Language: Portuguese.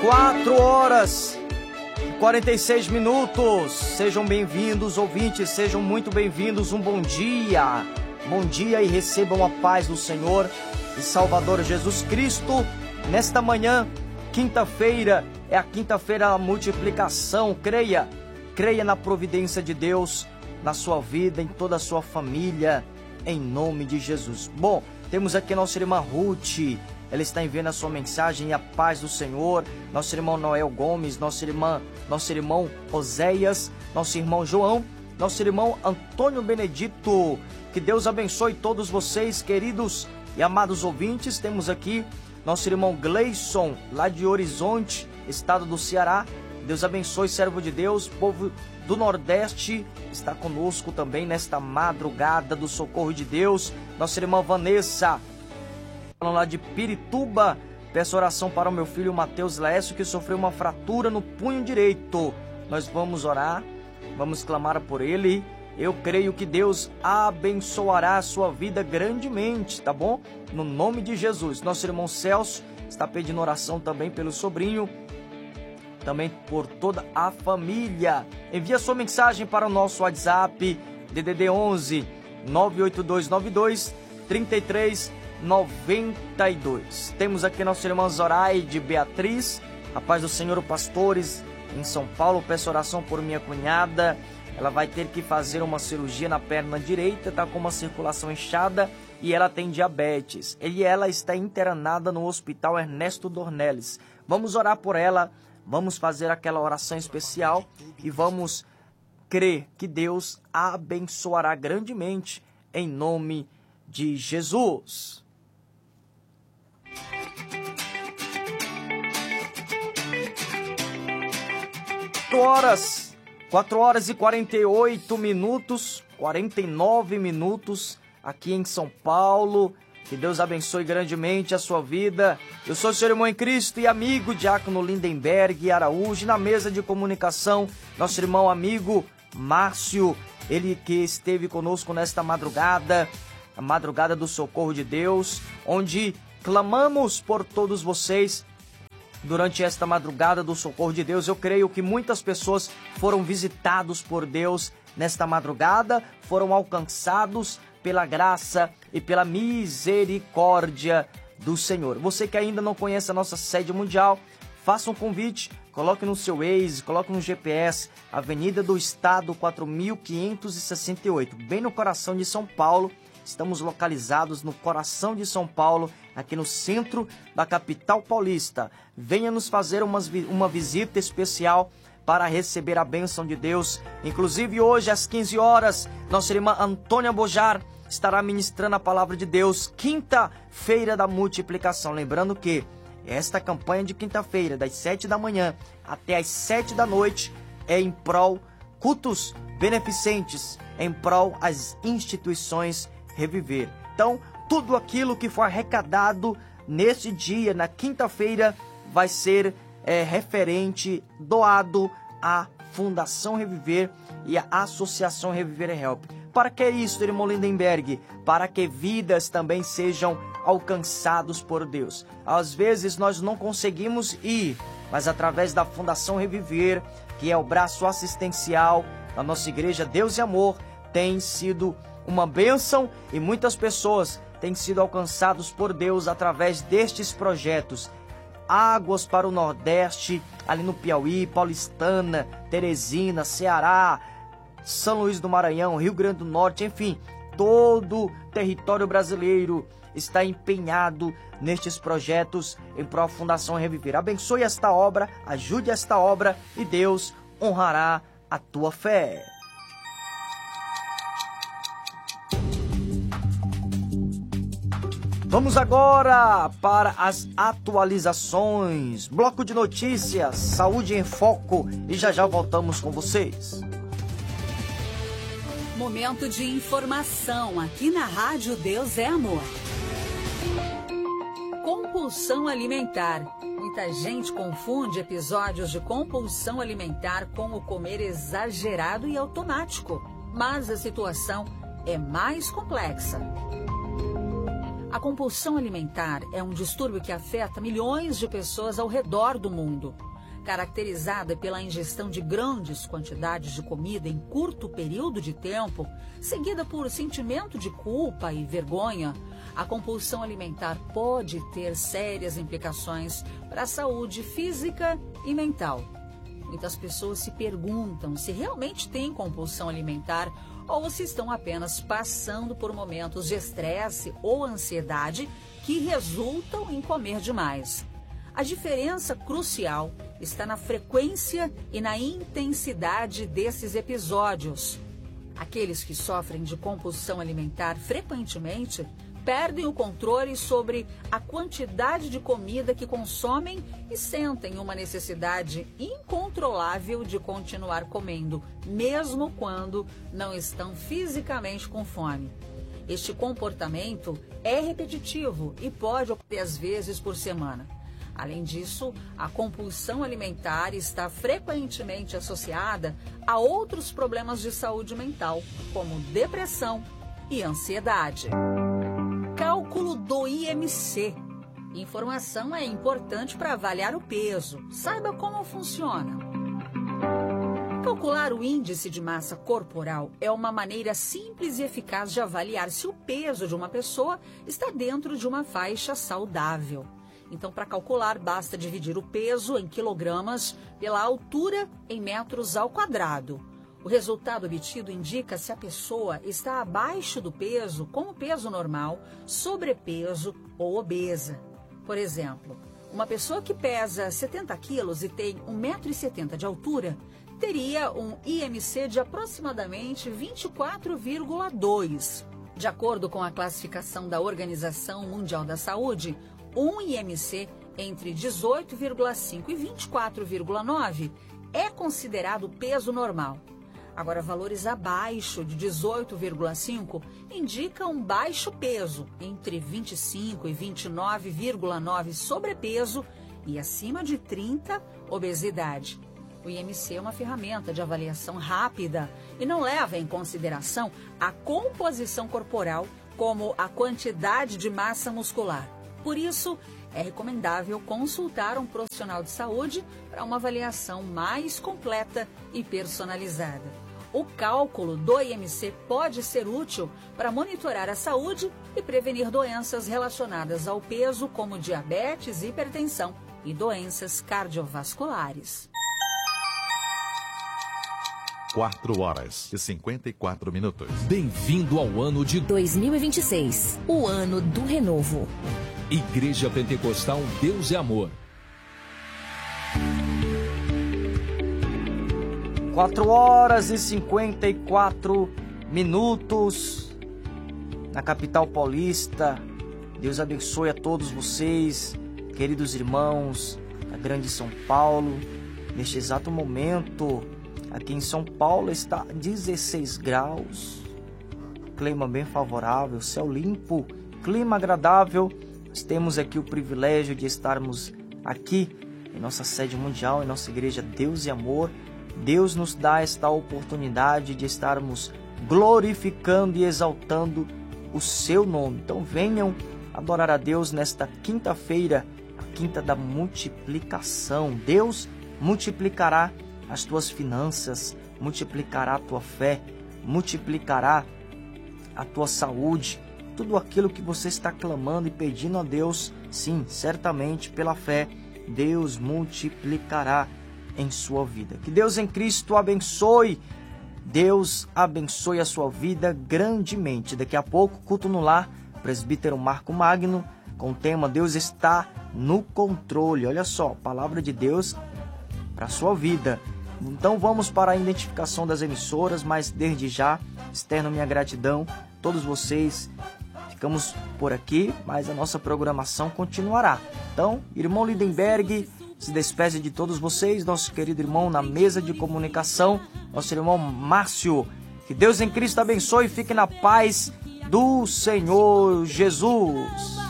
4 horas e 46 minutos. Sejam bem-vindos, ouvintes, sejam muito bem-vindos. Um bom dia. Bom dia e recebam a paz do Senhor e Salvador Jesus Cristo. Nesta manhã, quinta-feira, é a quinta-feira da multiplicação. Creia na providência de Deus, na sua vida, em toda a sua família, em nome de Jesus. Bom, temos aqui nossa irmã Ruth. Ela está enviando a sua mensagem e a paz do Senhor. Nosso irmão Noel Gomes, nosso irmão Oséias, nosso irmão João, nosso irmão Antônio Benedito. Que Deus abençoe todos vocês, queridos e amados ouvintes. Temos aqui nosso irmão Gleison, lá de Horizonte, estado do Ceará. Deus abençoe, servo de Deus. Povo do Nordeste está conosco também nesta madrugada do socorro de Deus. Nossa irmã Vanessa, lá de Pirituba, peço oração para o meu filho Mateus Lécio, que sofreu uma fratura no punho direito. Nós vamos orar, vamos clamar por ele. Eu creio que Deus abençoará a sua vida grandemente, tá bom? No nome de Jesus. Nosso irmão Celso está pedindo oração também pelo sobrinho, também por toda a família. Envie a sua mensagem para o nosso WhatsApp, DDD 11 98292 3392. Temos aqui nossa irmã Zoraide Beatriz. A paz do Senhor, pastores, em São Paulo. Peço oração por minha cunhada. Ela vai ter que fazer uma cirurgia na perna direita, está com uma circulação inchada e ela tem diabetes. E ela está internada no Hospital Ernesto Dornelles. Vamos orar por ela, vamos fazer aquela oração especial e vamos crer que Deus a abençoará grandemente em nome de Jesus. Horas 4 horas e 48 minutos, 49 minutos aqui em São Paulo. Que Deus abençoe grandemente a sua vida. Eu sou o seu irmão em Cristo e amigo Diácono Lindenberg Araújo. Na mesa de comunicação, nosso irmão amigo Márcio, ele que esteve conosco nesta madrugada, a madrugada do socorro de Deus, onde clamamos por todos vocês. Durante esta madrugada do socorro de Deus, eu creio que muitas pessoas foram visitados por Deus nesta madrugada, foram alcançados pela graça e pela misericórdia do Senhor. Você que ainda não conhece a nossa sede mundial, faça um convite, coloque no seu Waze, coloque no GPS, Avenida do Estado 4568, bem no coração de São Paulo. Estamos localizados no coração de São Paulo, aqui no centro da capital paulista. Venha nos fazer uma visita especial para receber a bênção de Deus. Inclusive hoje às 15 horas, nossa irmã Antônia Bojar estará ministrando a palavra de Deus, quinta-feira da multiplicação. Lembrando que esta campanha de quinta-feira, das 7 da manhã até as 7 da noite, é em prol cultos beneficentes, em prol às instituições Reviver. Então, tudo aquilo que for arrecadado nesse dia, na quinta-feira, vai ser doado à Fundação Reviver e à Associação Reviver e Help. Para que isso, irmão Lindenberg? Para que vidas também sejam alcançadas por Deus. Às vezes nós não conseguimos ir, mas através da Fundação Reviver, que é o braço assistencial da nossa igreja Deus e Amor, tem sido uma bênção e muitas pessoas têm sido alcançadas por Deus através destes projetos. Águas para o Nordeste, ali no Piauí, Paulistana, Teresina, Ceará, São Luís do Maranhão, Rio Grande do Norte, enfim, todo o território brasileiro está empenhado nestes projetos em prol da Fundação Reviver. Abençoe esta obra, ajude esta obra e Deus honrará a tua fé. Vamos agora para as atualizações. Bloco de notícias, Saúde em Foco, e já voltamos com vocês. Momento de informação aqui na Rádio Deus é Amor. Compulsão alimentar. Muita gente confunde episódios de compulsão alimentar com o comer exagerado e automático. Mas a situação é mais complexa. A compulsão alimentar é um distúrbio que afeta milhões de pessoas ao redor do mundo. Caracterizada pela ingestão de grandes quantidades de comida em curto período de tempo, seguida por sentimento de culpa e vergonha, a compulsão alimentar pode ter sérias implicações para a saúde física e mental. Muitas pessoas se perguntam se realmente têm compulsão alimentar ou se estão apenas passando por momentos de estresse ou ansiedade que resultam em comer demais. A diferença crucial está na frequência e na intensidade desses episódios. Aqueles que sofrem de compulsão alimentar frequentemente perdem o controle sobre a quantidade de comida que consomem e sentem uma necessidade incontrolável de continuar comendo, mesmo quando não estão fisicamente com fome. Este comportamento é repetitivo e pode ocorrer 10 vezes por semana. Além disso, a compulsão alimentar está frequentemente associada a outros problemas de saúde mental, como depressão e ansiedade. Cálculo do IMC. Informação é importante para avaliar o peso. Saiba como funciona. Calcular o índice de massa corporal é uma maneira simples e eficaz de avaliar se o peso de uma pessoa está dentro de uma faixa saudável. Então, para calcular, basta dividir o peso em quilogramas pela altura em metros ao quadrado. O resultado obtido indica se a pessoa está abaixo do peso, como peso normal, sobrepeso ou obesa. Por exemplo, uma pessoa que pesa 70 quilos e tem 1,70 m de altura, teria um IMC de aproximadamente 24,2. De acordo com a classificação da Organização Mundial da Saúde, um IMC entre 18,5 e 24,9 é considerado peso normal. Agora, valores abaixo de 18,5 indicam um baixo peso, entre 25 e 29,9 sobrepeso e acima de 30, obesidade. O IMC é uma ferramenta de avaliação rápida e não leva em consideração a composição corporal, como a quantidade de massa muscular. Por isso, é recomendável consultar um profissional de saúde para uma avaliação mais completa e personalizada. O cálculo do IMC pode ser útil para monitorar a saúde e prevenir doenças relacionadas ao peso, como diabetes, hipertensão e doenças cardiovasculares. 4h54. Bem-vindo ao ano de 2026, o ano do renovo. Igreja Pentecostal Deus é Amor. 4h54 na capital paulista. Deus abençoe a todos vocês, queridos irmãos da grande São Paulo. Neste exato momento, aqui em São Paulo está 16 graus, clima bem favorável, céu limpo, clima agradável. Nós temos aqui o privilégio de estarmos aqui em nossa sede mundial, em nossa igreja Deus e Amor. Deus nos dá esta oportunidade de estarmos glorificando e exaltando o seu nome. Então venham adorar a Deus nesta quinta-feira, a quinta da multiplicação. Deus multiplicará as tuas finanças, multiplicará a tua fé, multiplicará a tua saúde. Tudo aquilo que você está clamando e pedindo a Deus, sim, certamente pela fé, Deus multiplicará em sua vida. Que Deus em Cristo abençoe. Deus abençoe a sua vida grandemente. Daqui a pouco, culto no lar, presbítero Marco Magno, com o tema Deus está no controle. Olha só, palavra de Deus para a sua vida. Então vamos para a identificação das emissoras, mas desde já externo minha gratidão a todos vocês. Ficamos por aqui, mas a nossa programação continuará. Então, irmão Lindenberg se despede de todos vocês, nosso querido irmão na mesa de comunicação, nosso irmão Márcio. Que Deus em Cristo abençoe e fique na paz do Senhor Jesus.